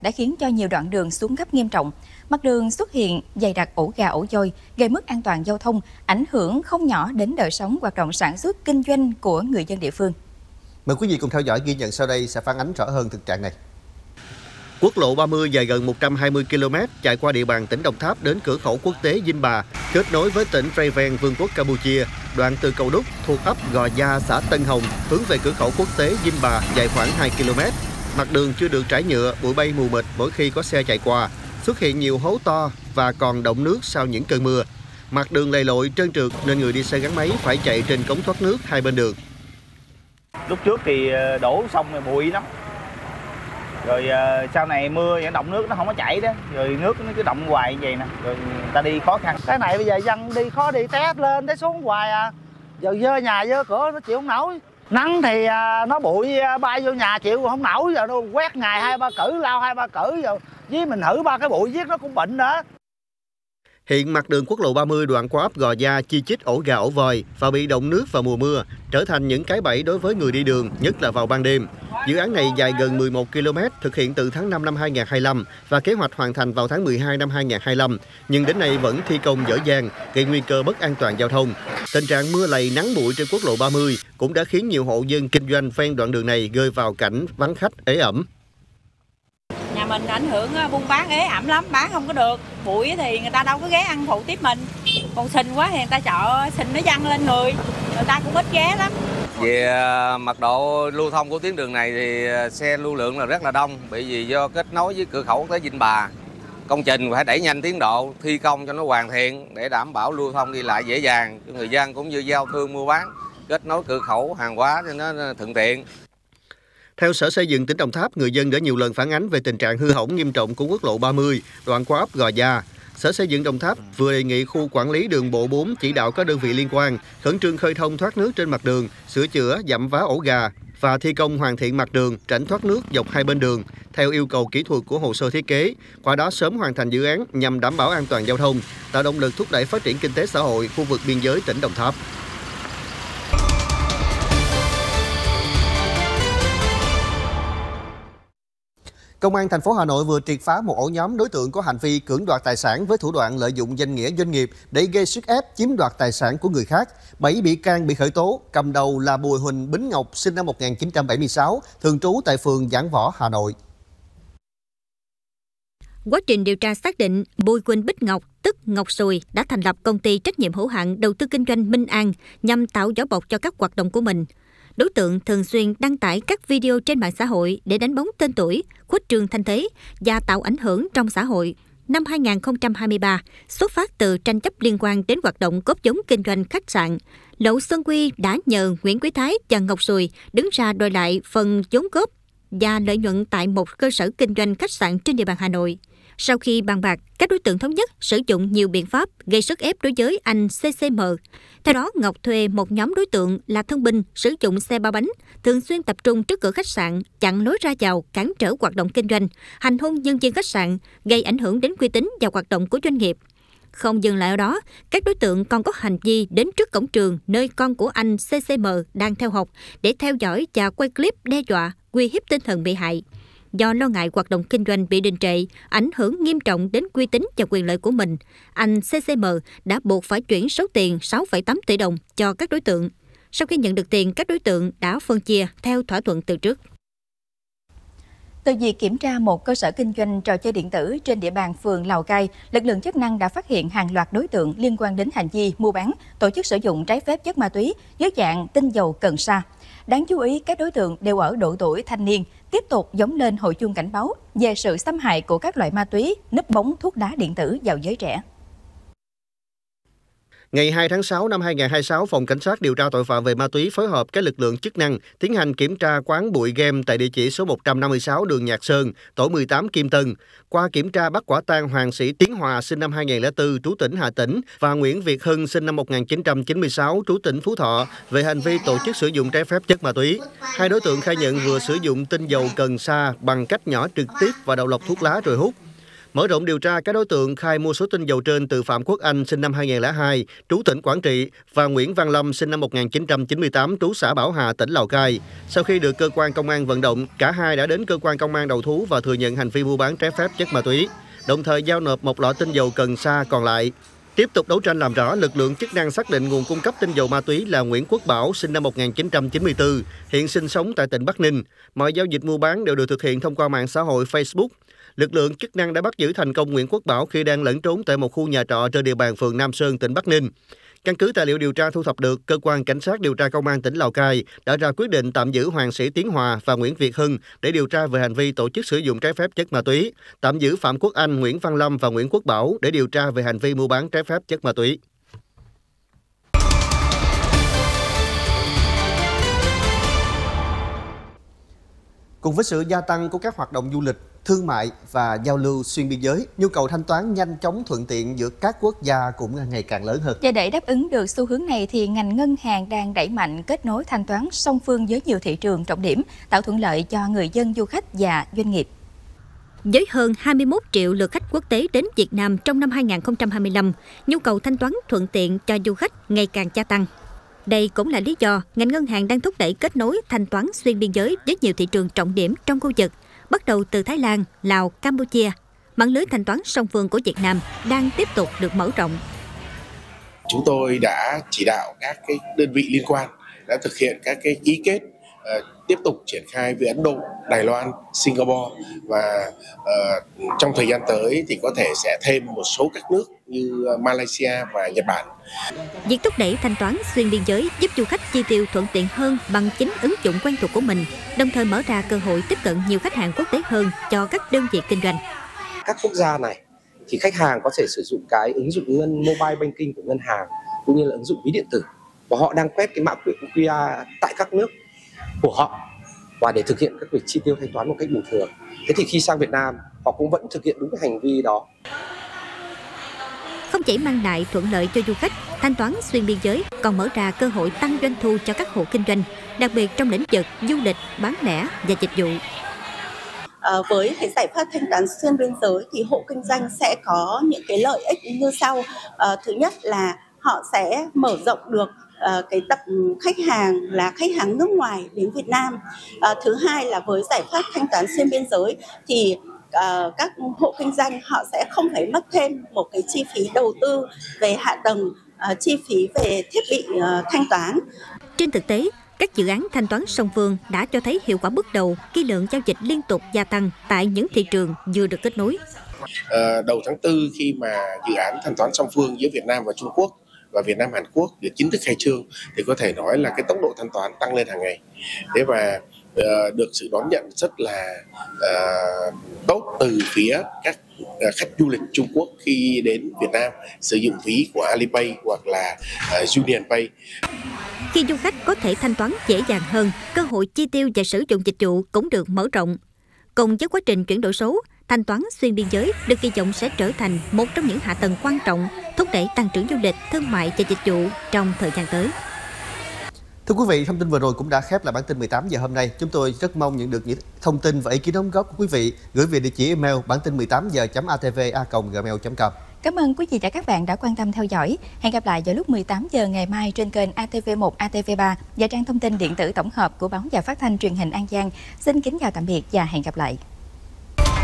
đã khiến cho nhiều đoạn đường xuống cấp nghiêm trọng. Mặt đường xuất hiện dày đặc ổ gà ổ dôi, gây mất an toàn giao thông, ảnh hưởng không nhỏ đến đời sống hoạt động sản xuất kinh doanh của người dân địa phương. Mời quý vị cùng theo dõi ghi nhận sau đây sẽ phản ánh rõ hơn thực trạng này. Quốc lộ 30 dài gần 120 km chạy qua địa bàn tỉnh Đồng Tháp đến cửa khẩu quốc tế Dinh Bà, kết nối với tỉnh Preven, Vương quốc Campuchia. Đoạn từ cầu Đúc thuộc ấp Gò Gia, xã Tân Hồng hướng về cửa khẩu quốc tế Dinh Bà dài khoảng 2 km. Mặt đường chưa được trải nhựa, bụi bay mù mịt mỗi khi có xe chạy qua. Xuất hiện nhiều hố to và còn đọng nước sau những cơn mưa. Mặt đường lầy lội trơn trượt nên người đi xe gắn máy phải chạy trên cống thoát nước hai bên đường. Lúc trước thì đổ xong rồi bụi lắm. Rồi sau này mưa vậy đọng nước nó không có chảy đó, rồi nước nó cứ đọng hoài như vậy nè, rồi người ta đi khó khăn. Cái này bây giờ dân đi khó đi, té lên té xuống hoài à. Giờ dơ nhà dơ cửa nó chịu không nổi. Nắng thì nó bụi bay vô nhà chịu không nổi, giờ nó quét ngày 2-3 cử, lao 2-3 cử, giờ với mình hử 3 cái bụi giết nó cũng bệnh nữa. Hiện mặt đường quốc lộ 30 đoạn qua ấp Gò Gia chi chít ổ gà ổ vòi và bị đọng nước vào mùa mưa, trở thành những cái bẫy đối với người đi đường, nhất là vào ban đêm. Dự án này dài gần 11 km, thực hiện từ tháng 5 năm 2025 và kế hoạch hoàn thành vào tháng 12 năm 2025, nhưng đến nay vẫn thi công dở dang, gây nguy cơ mất an toàn giao thông. Tình trạng mưa lầy nắng bụi trên quốc lộ 30 cũng đã khiến nhiều hộ dân kinh doanh ven đoạn đường này rơi vào cảnh vắng khách ế ẩm. Nhà mình ảnh hưởng buôn bán ế ẩm lắm, bán không có được. Bụi thì người ta đâu có ghé ăn phụ tiếp mình. Còn xình quá thì người ta sợ xình nó văng lên người ta cũng ít ghé lắm. Về mật độ lưu thông của tuyến đường này thì xe lưu lượng là rất là đông, bởi vì do kết nối với cửa khẩu tới Dinh Bà. Công trình phải đẩy nhanh tiến độ, thi công cho nó hoàn thiện để đảm bảo lưu thông đi lại dễ dàng cho người dân cũng như giao thương mua bán, kết nối cửa khẩu hàng hóa cho nó thuận tiện. Theo Sở Xây dựng tỉnh Đồng Tháp, người dân đã nhiều lần phản ánh về tình trạng hư hỏng nghiêm trọng của quốc lộ 30, đoạn qua ấp Gò Gia. Sở Xây dựng Đồng Tháp vừa đề nghị khu quản lý đường bộ 4 chỉ đạo các đơn vị liên quan khẩn trương khơi thông thoát nước trên mặt đường, sửa chữa dặm vá ổ gà và thi công hoàn thiện mặt đường, rãnh thoát nước dọc hai bên đường theo yêu cầu kỹ thuật của hồ sơ thiết kế, qua đó sớm hoàn thành dự án nhằm đảm bảo an toàn giao thông, tạo động lực thúc đẩy phát triển kinh tế xã hội khu vực biên giới tỉnh Đồng Tháp. Công an thành phố Hà Nội vừa triệt phá một ổ nhóm đối tượng có hành vi cưỡng đoạt tài sản với thủ đoạn lợi dụng danh nghĩa doanh nghiệp để gây sức ép chiếm đoạt tài sản của người khác. 7 bị can bị khởi tố, cầm đầu là Bùi Huỳnh Bính Ngọc, sinh năm 1976, thường trú tại phường Giảng Võ, Hà Nội. Quá trình điều tra xác định, Bùi Huỳnh Bính Ngọc, tức Ngọc Sùi, đã thành lập công ty trách nhiệm hữu hạn đầu tư kinh doanh Minh An nhằm tạo vỏ bọc cho các hoạt động của mình. Đối tượng thường xuyên đăng tải các video trên mạng xã hội để đánh bóng tên tuổi, khuếch trương thanh thế và tạo ảnh hưởng trong xã hội. Năm 2023, xuất phát từ tranh chấp liên quan đến hoạt động góp vốn kinh doanh khách sạn, Lộ Xuân Quy đã nhờ Nguyễn Quý Thái và Ngọc Sùi đứng ra đòi lại phần vốn góp và lợi nhuận tại một cơ sở kinh doanh khách sạn trên địa bàn Hà Nội. Sau khi bàn bạc, các đối tượng thống nhất sử dụng nhiều biện pháp gây sức ép đối với anh CCM. Theo đó, Ngọc thuê một nhóm đối tượng là thương binh sử dụng xe ba bánh, thường xuyên tập trung trước cửa khách sạn, chặn lối ra vào, cản trở hoạt động kinh doanh, hành hung nhân viên khách sạn, gây ảnh hưởng đến uy tín và hoạt động của doanh nghiệp. Không dừng lại ở đó, các đối tượng còn có hành vi đến trước cổng trường nơi con của anh CCM đang theo học để theo dõi và quay clip đe dọa, uy hiếp tinh thần bị hại. Do lo ngại hoạt động kinh doanh bị đình trệ, ảnh hưởng nghiêm trọng đến uy tín và quyền lợi của mình, anh CCM đã buộc phải chuyển số tiền 6,8 tỷ đồng cho các đối tượng. Sau khi nhận được tiền, các đối tượng đã phân chia theo thỏa thuận từ trước. Từ việc kiểm tra một cơ sở kinh doanh trò chơi điện tử trên địa bàn phường Lào Cai, lực lượng chức năng đã phát hiện hàng loạt đối tượng liên quan đến hành vi mua bán, tổ chức sử dụng trái phép chất ma túy dưới dạng tinh dầu cần sa. Đáng chú ý, các đối tượng đều ở độ tuổi thanh niên, tiếp tục gióng lên hồi chuông cảnh báo về sự xâm hại của các loại ma túy, núp bóng thuốc lá điện tử vào giới trẻ. Ngày 2 tháng 6 năm 2026, Phòng Cảnh sát điều tra tội phạm về ma túy phối hợp các lực lượng chức năng tiến hành kiểm tra quán Bụi Game tại địa chỉ số 156 đường Nhạc Sơn, tổ 18 Kim Tân. Qua kiểm tra bắt quả tang Hoàng Sĩ Tiến Hòa sinh năm 2004 trú tỉnh Hà Tĩnh và Nguyễn Việt Hưng sinh năm 1996 trú tỉnh Phú Thọ về hành vi tổ chức sử dụng trái phép chất ma túy. Hai đối tượng khai nhận vừa sử dụng tinh dầu cần sa bằng cách nhỏ trực tiếp vào đầu lọc thuốc lá rồi hút. Mở rộng điều tra, các đối tượng khai mua số tinh dầu trên từ Phạm Quốc Anh sinh năm 2002, trú tỉnh Quảng Trị và Nguyễn Văn Lâm sinh năm 1998, trú xã Bảo Hà, tỉnh Lào Cai. Sau khi được cơ quan công an vận động, cả hai đã đến cơ quan công an đầu thú và thừa nhận hành vi mua bán trái phép chất ma túy, đồng thời giao nộp một lọ tinh dầu cần sa còn lại. Tiếp tục đấu tranh làm rõ, lực lượng chức năng xác định nguồn cung cấp tinh dầu ma túy là Nguyễn Quốc Bảo, sinh năm 1994, hiện sinh sống tại tỉnh Bắc Ninh. Mọi giao dịch mua bán đều được thực hiện thông qua mạng xã hội Facebook. Lực lượng chức năng đã bắt giữ thành công Nguyễn Quốc Bảo khi đang lẫn trốn tại một khu nhà trọ trên địa bàn phường Nam Sơn, tỉnh Bắc Ninh. Căn cứ tài liệu điều tra thu thập được, cơ quan cảnh sát điều tra công an tỉnh Lào Cai đã ra quyết định tạm giữ Hoàng Sĩ Tiến Hòa và Nguyễn Việt Hưng để điều tra về hành vi tổ chức sử dụng trái phép chất ma túy, tạm giữ Phạm Quốc Anh, Nguyễn Văn Lâm và Nguyễn Quốc Bảo để điều tra về hành vi mua bán trái phép chất ma túy. Cùng với sự gia tăng của các hoạt động du lịch, thương mại và giao lưu xuyên biên giới, nhu cầu thanh toán nhanh chóng thuận tiện giữa các quốc gia cũng ngày càng lớn hơn. Và để đáp ứng được xu hướng này thì ngành ngân hàng đang đẩy mạnh kết nối thanh toán song phương với nhiều thị trường trọng điểm, tạo thuận lợi cho người dân, du khách và doanh nghiệp. Với hơn 21 triệu lượt khách quốc tế đến Việt Nam trong năm 2025, nhu cầu thanh toán thuận tiện cho du khách ngày càng gia tăng. Đây cũng là lý do ngành ngân hàng đang thúc đẩy kết nối thanh toán xuyên biên giới với nhiều thị trường trọng điểm trong khu vực, bắt đầu từ Thái Lan, Lào, Campuchia. Mạng lưới thanh toán song phương của Việt Nam đang tiếp tục được mở rộng. Chúng tôi đã chỉ đạo các đơn vị liên quan đã thực hiện các ký kết tiếp tục triển khai với Ấn Độ, Đài Loan, Singapore và trong thời gian tới thì có thể sẽ thêm một số các nước như Malaysia và Nhật Bản. Việc thúc đẩy thanh toán xuyên biên giới giúp du khách chi tiêu thuận tiện hơn bằng chính ứng dụng quen thuộc của mình, đồng thời mở ra cơ hội tiếp cận nhiều khách hàng quốc tế hơn cho các đơn vị kinh doanh. Các quốc gia này thì khách hàng có thể sử dụng cái ứng dụng mobile banking của ngân hàng cũng như là ứng dụng ví điện tử, và họ đang quét cái mã QR tại các nước của họ và để thực hiện các việc chi tiêu thanh toán một cách bình thường. Thế thì khi sang Việt Nam, họ cũng vẫn thực hiện đúng cái hành vi đó. Không chỉ mang lại thuận lợi cho du khách, thanh toán xuyên biên giới còn mở ra cơ hội tăng doanh thu cho các hộ kinh doanh, đặc biệt trong lĩnh vực du lịch, bán lẻ và dịch vụ. Với cái giải pháp thanh toán xuyên biên giới thì hộ kinh doanh sẽ có những cái lợi ích như sau. Thứ nhất là họ sẽ mở rộng được cái tập khách hàng là khách hàng nước ngoài đến Việt Nam. Thứ hai là với giải pháp thanh toán xuyên biên giới thì các hộ kinh doanh họ sẽ không phải mất thêm một cái chi phí đầu tư về hạ tầng, chi phí về thiết bị thanh toán. Trên thực tế, các dự án thanh toán song phương đã cho thấy hiệu quả bước đầu khi lượng giao dịch liên tục gia tăng tại những thị trường vừa được kết nối. Đầu tháng 4 khi mà dự án thanh toán song phương giữa Việt Nam và Trung Quốc và Việt Nam Hàn Quốc được chính thức khai trương thì có thể nói là cái tốc độ thanh toán tăng lên hàng ngày. Thế và được sự đón nhận rất là tốt từ phía các khách du lịch Trung Quốc khi đến Việt Nam sử dụng ví của Alipay hoặc là UnionPay. Khi du khách có thể thanh toán dễ dàng hơn, cơ hội chi tiêu và sử dụng dịch vụ cũng được mở rộng. Cùng với quá trình chuyển đổi số, thanh toán xuyên biên giới được kỳ vọng sẽ trở thành một trong những hạ tầng quan trọng thúc đẩy tăng trưởng du lịch, thương mại và dịch vụ trong thời gian tới. Thưa quý vị, thông tin vừa rồi cũng đã khép lại bản tin 18 giờ hôm nay. Chúng tôi rất mong nhận được những thông tin và ý kiến đóng góp của quý vị gửi về địa chỉ email bản tin 18giờ.atv@gmail.com. Cảm ơn quý vị và các bạn đã quan tâm theo dõi. Hẹn gặp lại vào lúc 18 giờ ngày mai trên kênh ATV1, ATV3 và trang thông tin điện tử tổng hợp của báo và phát thanh truyền hình An Giang. Xin kính chào tạm biệt và hẹn gặp lại.